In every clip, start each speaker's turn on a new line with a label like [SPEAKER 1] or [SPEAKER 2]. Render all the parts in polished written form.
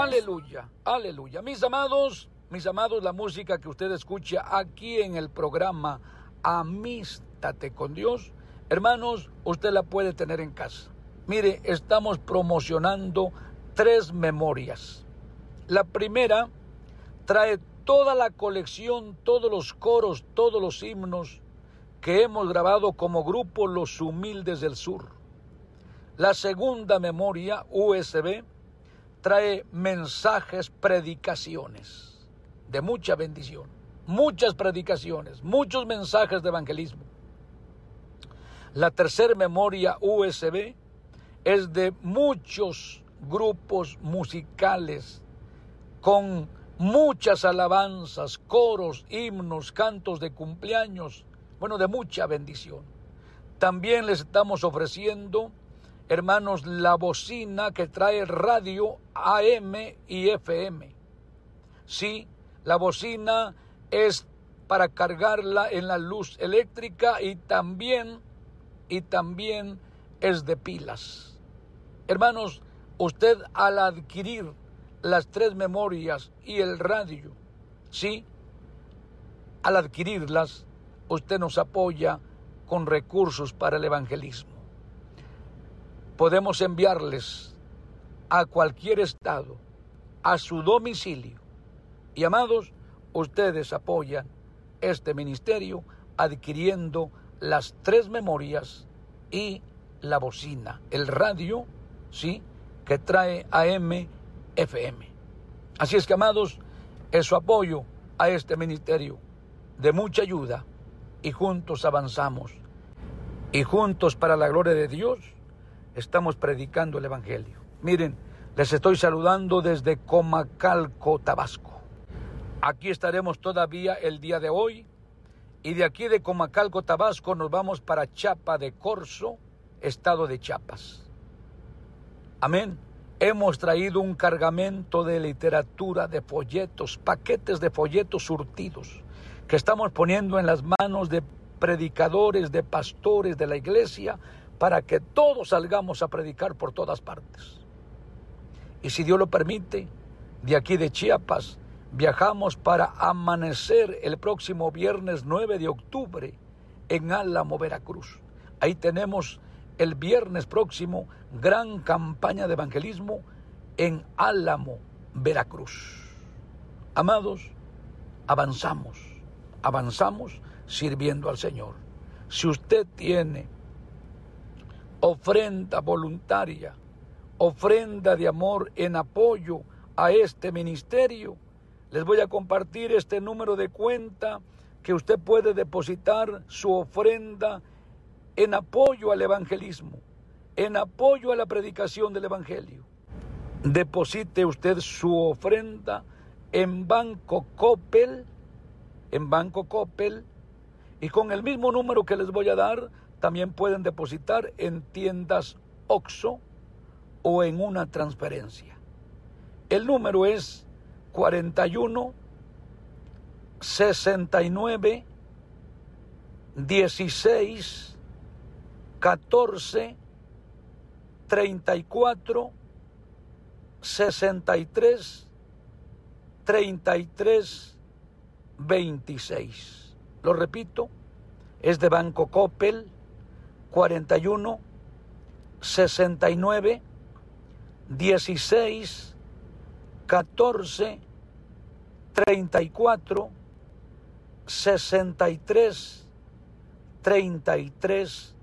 [SPEAKER 1] Aleluya, aleluya. Mis amados, la música que usted escucha aquí en el programa Amístate con Dios, hermanos, usted la puede tener en casa. Mire, estamos promocionando 3 memorias. La primera trae toda la colección, todos los coros, todos los himnos que hemos grabado como grupo Los Humildes del Sur. La segunda memoria USB trae mensajes, predicaciones de mucha bendición, muchas predicaciones, muchos mensajes de evangelismo. La tercera memoria USB es de muchos grupos musicales con muchas alabanzas, coros, himnos, cantos de cumpleaños, de mucha bendición. También les estamos ofreciendo, hermanos, la bocina que trae radio AM y FM. Sí, la bocina es para cargarla en la luz eléctrica y también es de pilas. Hermanos, usted al adquirir las 3 memorias y el radio, sí, al adquirirlas, usted nos apoya con recursos para el evangelismo. Podemos enviarles a cualquier estado, a su domicilio. Y amados, ustedes apoyan este ministerio adquiriendo las 3 memorias y la bocina, el radio, sí, que trae AM, FM. Así es que, amados, es su apoyo a este ministerio de mucha ayuda, y juntos avanzamos, y juntos, para la gloria de Dios, estamos predicando el evangelio. Miren, les estoy saludando desde Comacalco, Tabasco. Aquí estaremos todavía el día de hoy, y de aquí de Comacalco, Tabasco, nos vamos para Chiapa de Corzo, estado de Chiapas. Amén. Hemos traído un cargamento de literatura, de folletos, paquetes de folletos surtidos, que estamos poniendo en las manos de predicadores, de pastores de la iglesia, para que todos salgamos a predicar por todas partes. Y si Dios lo permite, de aquí de Chiapas, viajamos para amanecer el próximo viernes 9 de octubre en Álamo, Veracruz. Ahí tenemos el viernes próximo gran campaña de evangelismo en Álamo, Veracruz. Amados, avanzamos sirviendo al Señor. Si usted tiene ofrenda voluntaria, ofrenda de amor en apoyo a este ministerio, les voy a compartir este número de cuenta que usted puede depositar su ofrenda en apoyo al evangelismo, en apoyo a la predicación del evangelio. Deposite usted su ofrenda en Banco Coppel, y con el mismo número que les voy a dar, también pueden depositar en tiendas OXXO o en una transferencia. El número es 41 69 16 14 34 63 33 26. Lo repito, es de Banco Coppel, 41 69 16 14 34 63 33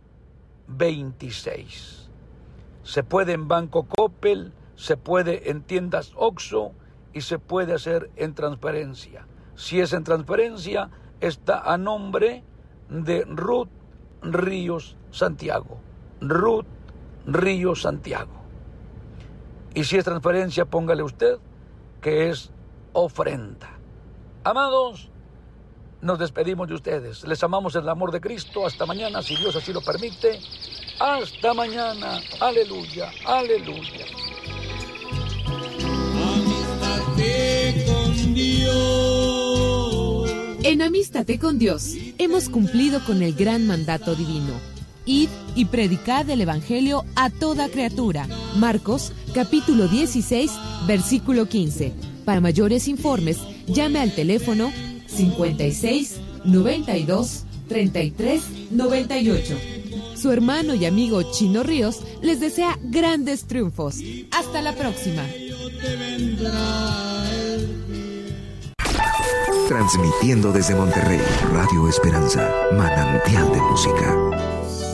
[SPEAKER 1] 26. Se puede en Banco Coppel, se puede en tiendas OXXO y se puede hacer en transferencia. Si es en transferencia, está a nombre de Ruth Ríos Santiago. Ruth Ríos Santiago. Y si es transferencia, póngale usted que es ofrenda. Amados, nos despedimos de ustedes. Les amamos en el amor de Cristo. Hasta mañana, si Dios así lo permite. Hasta mañana. Aleluya, aleluya.
[SPEAKER 2] Amístate con Dios.
[SPEAKER 3] En Amístate con Dios hemos cumplido con el gran mandato divino. Id y predicad el Evangelio a toda criatura. Marcos, capítulo 16, versículo 15. Para mayores informes, llame al teléfono 56 92 33 98. Su hermano y amigo Chino Ríos les desea grandes triunfos. Hasta la próxima.
[SPEAKER 4] Transmitiendo desde Monterrey, Radio Esperanza, manantial de música.